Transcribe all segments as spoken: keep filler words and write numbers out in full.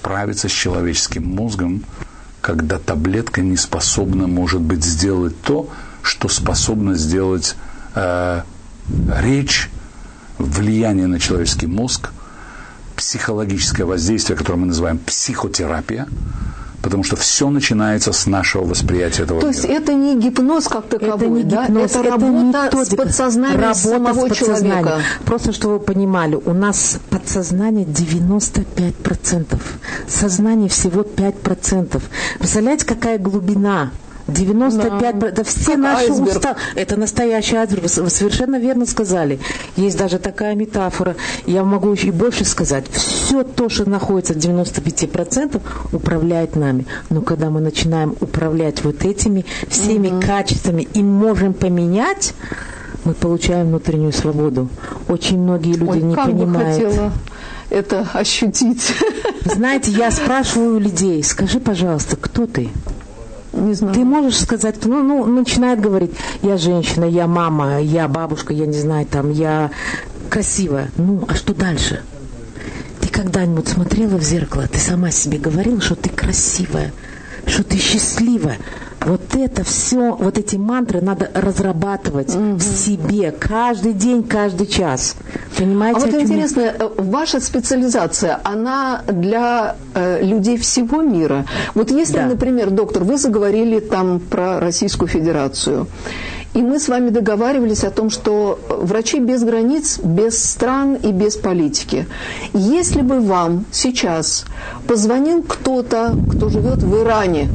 справиться с человеческим мозгом, когда таблетка не способна, может быть, сделать то, что способна сделать э, речь, влияние на человеческий мозг, психологическое воздействие, которое мы называем психотерапия, потому что все начинается с нашего восприятия этого То мира. есть это не гипноз как таковой, это не да? гипноз, это это работа с методика, подсознанием работа самого с подсознанием. человека. Просто чтобы вы понимали, у нас подсознание девяносто пять процентов, сознание всего пять процентов. Представляете, какая глубина? девяносто пять процентов, да, все как наши айсберг. уста, это настоящий айсберг, вы, вы совершенно верно сказали. Есть даже такая метафора, я могу еще и больше сказать. Все то, что находится в девяноста пяти процентах, управляет нами. Но когда мы начинаем управлять вот этими всеми mm-hmm. качествами и можем поменять, мы получаем внутреннюю свободу. Очень многие люди Ой, не как понимают. Бы хотела это ощутить. Знаете, я спрашиваю у людей, скажи, пожалуйста, кто ты? Не знаю. Ты можешь сказать, ну, ну, начинает говорить, я женщина, я мама, я бабушка, я не знаю, там, я красивая. Ну, а что дальше? Ты когда-нибудь смотрела в зеркало, ты сама себе говорила, что ты красивая, что ты счастливая. Вот это все, вот эти мантры надо разрабатывать угу. в себе каждый день, каждый час. Понимаете? А вот интересно, ваша специализация, она для э, людей всего мира? Вот если, да. например, доктор, вы заговорили там про Российскую Федерацию, и мы с вами договаривались о том, что врачи без границ, без стран и без политики. Если бы вам сейчас позвонил кто-то, кто живет в Иране,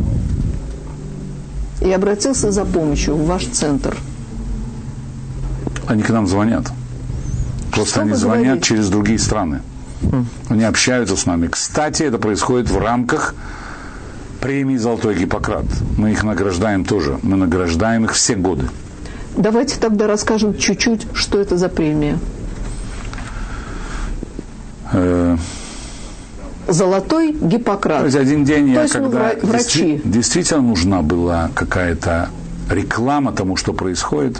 и обратился за помощью в ваш центр. Они к нам звонят. Просто Что они вы звонят говорите? через другие страны. Mm. Они общаются с нами. Кстати, это происходит в рамках премии «Золотой Гиппократ». Мы их награждаем тоже. Мы награждаем их все годы. Давайте тогда расскажем чуть-чуть, что это за премия. Э- Золотой Гиппократ. То есть один день я, То есть когда врачи. Действи- действительно нужна была какая-то реклама тому, что происходит,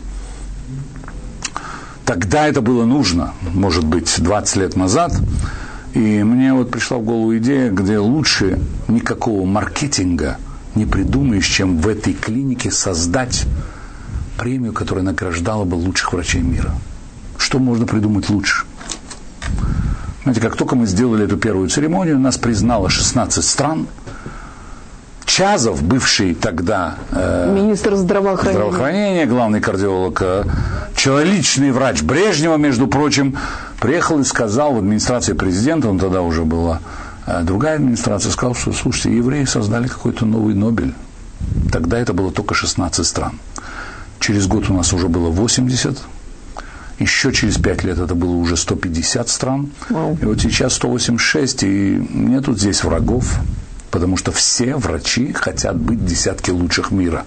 тогда это было нужно, может быть, двадцать лет назад, и мне вот пришла в голову идея, где лучше никакого маркетинга не придумаешь, чем в этой клинике создать премию, которая награждала бы лучших врачей мира. Что можно придумать лучше? Знаете, как только мы сделали эту первую церемонию, нас признало шестнадцать стран. Чазов, бывший тогда э, министр здравоохранения. здравоохранения, главный кардиолог, э, личный врач Брежнева, между прочим, приехал и сказал в администрации президента, он тогда уже была э, другая администрация, сказал, что, слушайте, евреи создали какой-то новый Нобель. Тогда это было только шестнадцать стран. Через год у нас уже было восемьдесят. Еще через пять лет это было уже сто пятьдесят стран. Wow. И вот сейчас сто восемьдесят шесть, и нету здесь врагов, потому что все врачи хотят быть десятки лучших мира.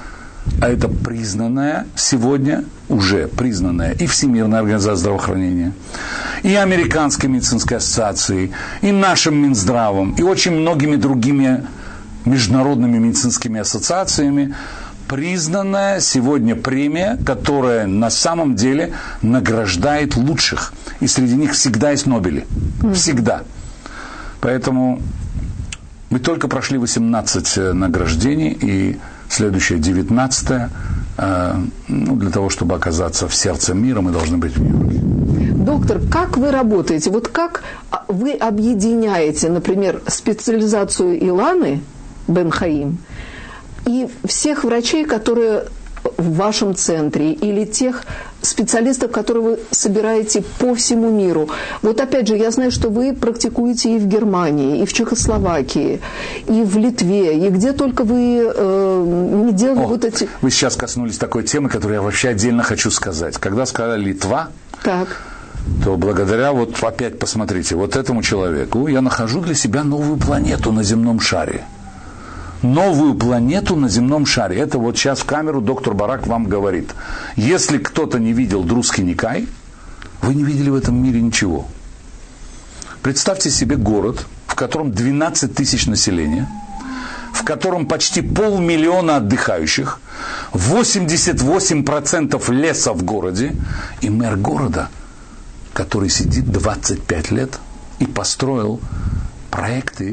А это признанная сегодня, уже признанная и Всемирная организация здравоохранения, и Американской медицинской ассоциацией, и нашим Минздравом, и очень многими другими международными медицинскими ассоциациями, признанная сегодня премия, которая на самом деле награждает лучших. И среди них всегда есть Нобели. Всегда. Поэтому мы только прошли восемнадцать награждений, и следующее девятнадцатое, э, ну, для того, чтобы оказаться в сердце мира, мы должны быть в Нью-Йорке. Доктор, как вы работаете? Вот как вы объединяете, например, специализацию Иланы Бен-Хаим и всех врачей, которые в вашем центре, или тех специалистов, которые вы собираете по всему миру? Вот опять же, я знаю, что вы практикуете и в Германии, и в Чехословакии, и в Литве, и где только вы э, не делали О, вот эти... Вы сейчас коснулись такой темы, которую я вообще отдельно хочу сказать. Когда сказали Литва, так. то благодаря, вот опять посмотрите, вот этому человеку я нахожу для себя новую планету на земном шаре. Новую планету на земном шаре. Это вот сейчас в камеру доктор Барак вам говорит. Если кто-то не видел Друзский Никай, вы не видели в этом мире ничего. Представьте себе город, в котором двенадцать тысяч населения, в котором почти полмиллиона отдыхающих, восемьдесят восемь процентов леса в городе, и мэр города, который сидит двадцать пять лет и построил проекты